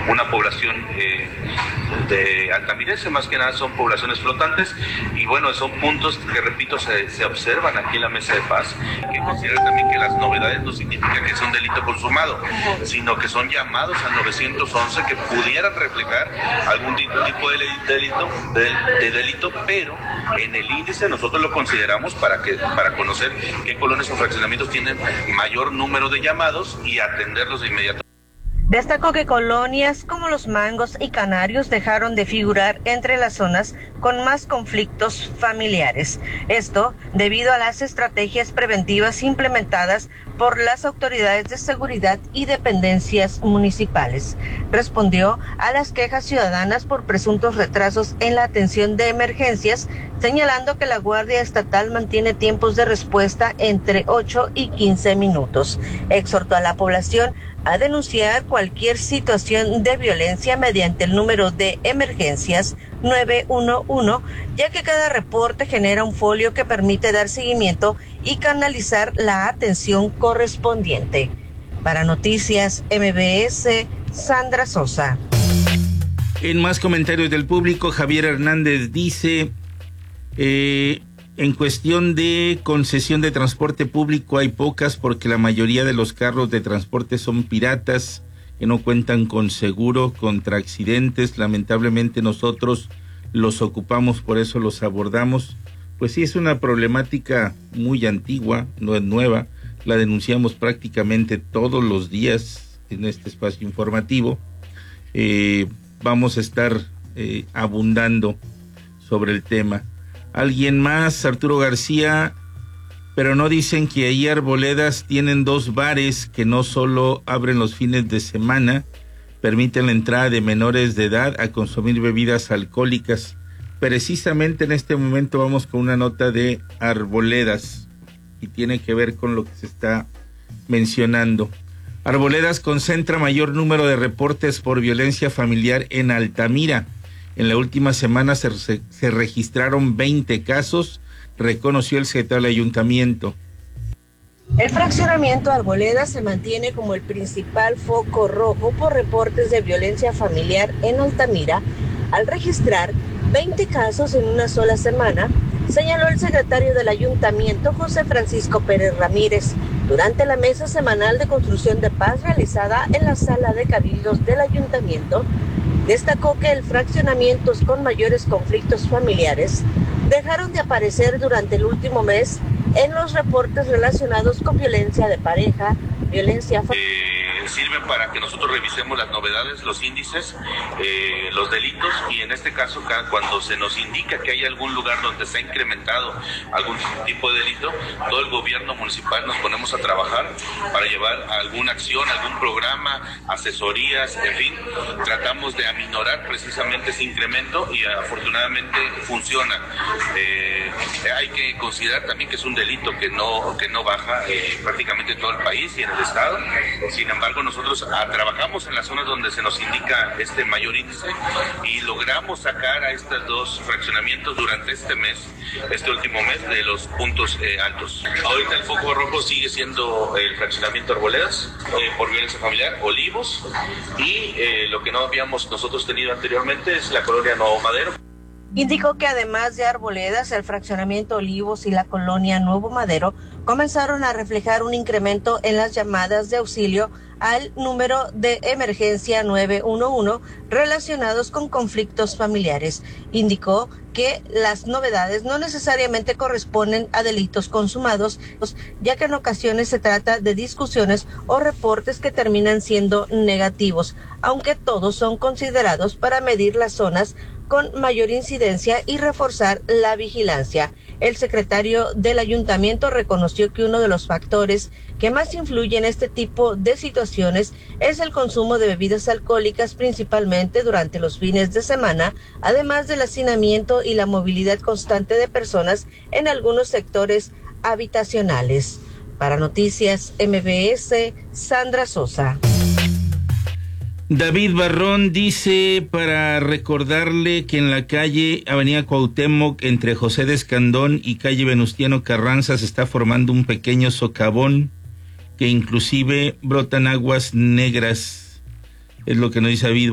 una población de altamirese, más que nada son poblaciones flotantes, y bueno, son puntos que, repito, se observan aquí en la Mesa de Paz, que consideran también que las novedades no significan que es un delito consumado, sino que son llamados al 911 que pudieran reflejar algún tipo de delito, pero en el índice nosotros lo consideramos para conocer qué colonias o fraccionamientos tienen mayor número de llamados y atenderlos de inmediato. Destacó que colonias como Los Mangos y Canarios dejaron de figurar entre las zonas con más conflictos familiares. Esto debido a las estrategias preventivas implementadas por las autoridades de seguridad y dependencias municipales. Respondió a las quejas ciudadanas por presuntos retrasos en la atención de emergencias, señalando que la Guardia Estatal mantiene tiempos de respuesta entre 8 y 15 minutos. Exhortó a la población a denunciar cualquier situación de violencia mediante el número de emergencias 911, ya que cada reporte genera un folio que permite dar seguimiento y canalizar la atención correspondiente. Para Noticias MBS, Sandra Sosa. En más comentarios del público, Javier Hernández dice, en cuestión de concesión de transporte público hay pocas porque la mayoría de los carros de transporte son piratas que no cuentan con seguro contra accidentes. Lamentablemente nosotros los ocupamos, por eso los abordamos. Pues sí, es una problemática muy antigua, no es nueva, la denunciamos prácticamente todos los días en este espacio informativo. Vamos a estar abundando sobre el tema. Alguien más, Arturo García, pero no dicen que ahí Arboledas tienen 2 bares que no solo abren los fines de semana, permiten la entrada de menores de edad a consumir bebidas alcohólicas. Precisamente en este momento vamos con una nota de Arboledas y tiene que ver con lo que se está mencionando. Arboledas concentra mayor número de reportes por violencia familiar en Altamira. En la última semana se registraron 20 casos, reconoció el secretario del ayuntamiento. El fraccionamiento Arboledas se mantiene como el principal foco rojo por reportes de violencia familiar en Altamira, al registrar 20 casos en una sola semana, señaló el secretario del ayuntamiento, José Francisco Pérez Ramírez, durante la mesa semanal de construcción de paz realizada en la sala de cabildos del ayuntamiento. Destacó que el fraccionamientos con mayores conflictos familiares dejaron de aparecer durante el último mes en los reportes relacionados con violencia de pareja, violencia familiar. Sirven para que nosotros revisemos las novedades, los índices, los delitos, y en este caso cuando se nos indica que hay algún lugar donde se ha incrementado algún tipo de delito, todo el gobierno municipal nos ponemos a trabajar para llevar alguna acción, algún programa, asesorías, en fin, tratamos de aminorar precisamente ese incremento y afortunadamente funciona. Hay que considerar también que es un delito que no baja prácticamente en todo el país y en el estado. Sin embargo, nosotros trabajamos en las zonas donde se nos indica este mayor índice y logramos sacar a estos 2 fraccionamientos durante este último mes, de los puntos altos. Ahorita el foco rojo sigue siendo el fraccionamiento Arboledas por violencia familiar, Olivos, y lo que no habíamos nosotros tenido anteriormente es la colonia Nuevo Madero. Indicó que además de Arboledas, el fraccionamiento Olivos y la colonia Nuevo Madero comenzaron a reflejar un incremento en las llamadas de auxilio al número de emergencia 911 relacionados con conflictos familiares. Indicó que las novedades no necesariamente corresponden a delitos consumados, ya que en ocasiones se trata de discusiones o reportes que terminan siendo negativos, aunque todos son considerados para medir las zonas con mayor incidencia y reforzar la vigilancia. El secretario del ayuntamiento reconoció que uno de los factores que más influye en este tipo de situaciones es el consumo de bebidas alcohólicas, principalmente durante los fines de semana, además del hacinamiento y la movilidad constante de personas en algunos sectores habitacionales. Para Noticias MBS, Sandra Sosa. David Barrón dice, para recordarle que en la calle Avenida Cuauhtémoc, entre José de Escandón y calle Venustiano Carranza, se está formando un pequeño socavón que inclusive brotan aguas negras. Es lo que nos dice David